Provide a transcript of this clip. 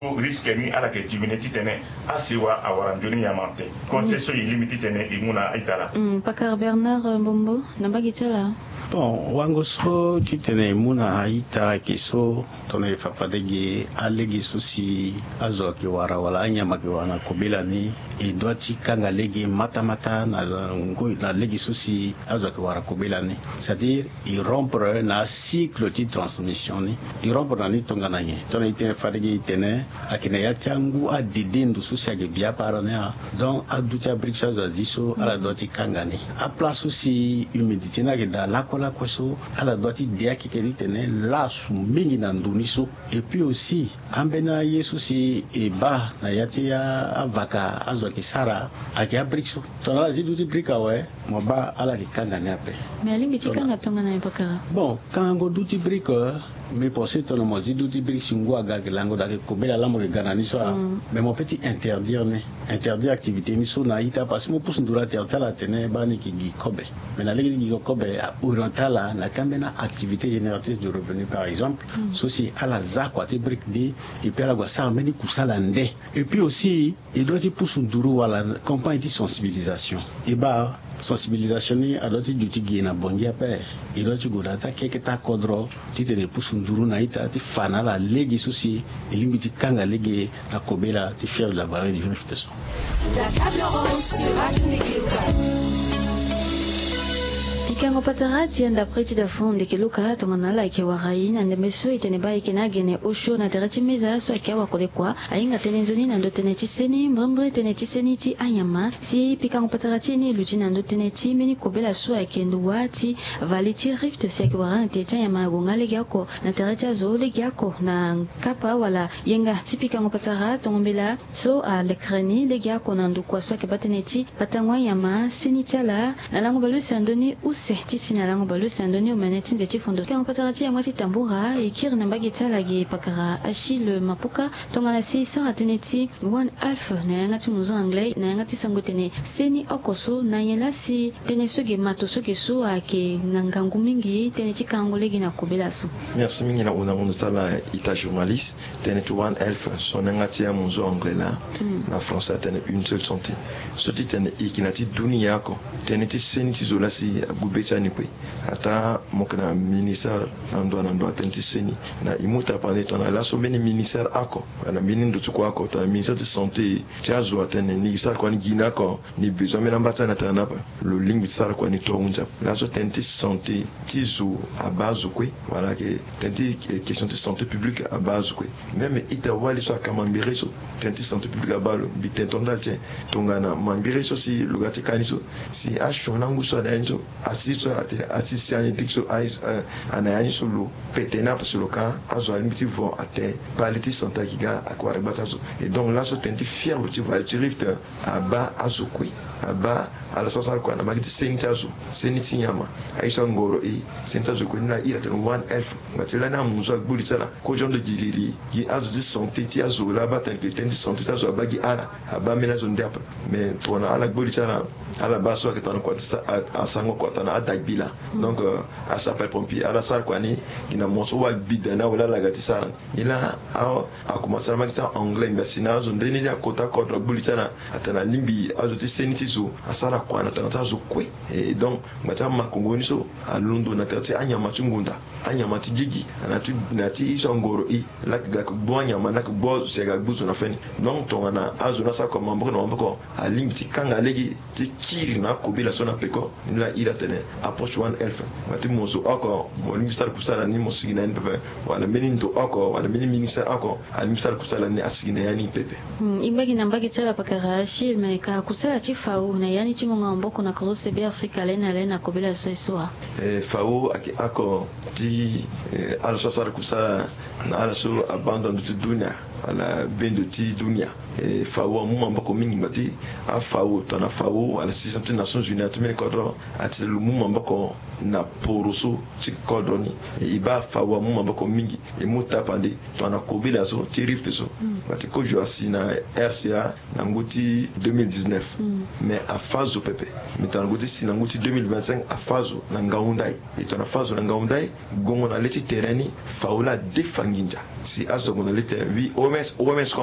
risque ni ala ke jimine titene asiwa awaranjoni yamante concession illimité tene imuna itala Pakar Bernard Mbombo nambagi chala. Bon, wangoso titene muna ita kiso tone fafadegi alegi susi azo ki wara wala anyama ki wana kubila ni idwati kanga legi mata na ngoi na legi susi azo ki wara kubila ni, c'est-à-dire il rompre na cycle de transmission ni il rompre na ni tonga na nye tone itene fadegi itene akine yatangu a didendu susi age bia parane donc adutia brixa za ziso ala dwati kanga ni a place aussi humidité na ke da la kwaso ala doiti dia kikeri tene la su mingi na nduniso et puis aussi ambena yesu si eba na yatia avaka azo kisara akia brikso tona ziduti brika we moba ala kikanga nepe Mais alingi chikanga tonga na Pakar. Bon, quand on duti brika mais pour ce temps moi ziduti briksi ngwa ga lango da ko bela lamu gana ni so mais mon petit interdire activité ni so na ita parce que mo pousse ndura tertala tene bani ki kobe mais na legi gi kobe orientala na kambena activité génératrice de revenus par exemple ceci à la zakwa ti brique di et puis à la gwasa meni kusala nde et puis aussi il doit y pousse nduru wala campagne de sensibilisation et ba sensibilisation ni adoti duti gi na bongi ape il doit y godata keketa kodro ti te pousse nduru na ita ti fana la legi ceci limiti kanga legi na kobela ti fier de la vallée du Fleuve. La table ronde sur Radio Néguélouka. Ikango patarati anda preti da fonde ke luka tongana la ke warai na ndemeso itene bai ke nagene osho na terati meza so ke wa kolekwa ainga tenenzoni na ndotene tiseni mbrembre tene tiseni ti anyama si pikango patarati ni lutina ndotene ti meni kobela so ke nduwati valiti rift si ke warana te chanyama gongale gyako na terati azole gyako na kapa wala yenga ti pikango patarati ngombela so a lekreni le gyako na ndukwa so ke batene ti patangwa yama sinitiala na lango balusi andoni tisi na lango balu sandoni umaneti nzeti fondo kwa patarati ya mwati tambura ikiri na mbagi talagi pakara Achille Mapuka tongana si sa ateneti one alf na yanga tumuzo anglais na yanga tisangotene seni okoso na yela si tene soge mato soge so ake nangangu mingi tene tikangolegi na kobelaso. Merci mingi na una tala ita journaliste tene to one alf so nanga tia muzo anglais la na français tene une seule santé so tene ikinati dunia ko tene tiseni tizola si bechani kwe ata mokana ministère nando atenti seni na imuta pande tona la so beni ministère ako na beni ndutu kwa ako tona ministère de santé tiazo atene ni sar kwa ni gina ko ni besoin mena mbata na tana pa le ligne sar kwa ni to unja la so tenti santé tizo à base kwe voilà que tenti question de santé publique à base kwe même ita wali so akamambere so tenti santé publique à base bitentonda tien tongana mambere so si lugati kaniso si ashonangu so da enjo asisi ani dikso anayani solo petena parce le cas azo alimiti vont até paliti santa kiga akware batazo et donc là so tenti fier le tu va tu rift aba azokwe aba ala sasa kwa na magiti sentazo seniti nyama aisha ngoro sentazo ko na ira ten one elf matela na muzo gbuli tsala ko jondo jilili yi azo di santé ti azo la baten ke tenti santé ça zo bagi ala aba mena zo ndapa mais tona ala gbuli tsala ala baso ke tona kwa sa asango kwa tona adagbila donc à s'appelle pompier à la salle quoi ni ina moto wa bidana wala la gati sara ila a commencer à magita anglais mais sinon on donne ya kota kodro bulitana atana limbi azuti senitizo asara kwa na tanta zo kwe et donc mata makongoni so a Londres na tati anyama tungunda anyama tijigi anatu nati songoro la ga ko bonya mana ko bo sega buzu na feni donc tongana azu na sa ko mambo na mambo a limbi tikanga legi tikiri na kobila sona peko la ira tene approche one elf mati mozo oko mo ministère kusala ni mo sigina ni pepe wala menindo oko wala meni ministère oko al ministère kusala ni asigina yani pepe imbagi na mbagi tsala pakara Achille me ka kusala chifau na yani chimonga mboko na krose be Afrika lena kobela soiswa fao ako ti al sosar kusala na ala so abandon de dunia ala bendo ti dunia fao mu mboko mingi mati a fao tona fao ala 600 Nations Unies atmene kodro ati lu mu mboko na poroso ti kodro ni iba fao mu mboko mingi e muta pande tona kobela so ti rift so mati ko jo asina RCA na nguti 2019 mais a fazo pepe mitana nguti sina nguti 2025 a fazo na ngaundai e tona fazo na ngaundai gongo na leti tereni faula defanginja si azo gona leti vi o OMS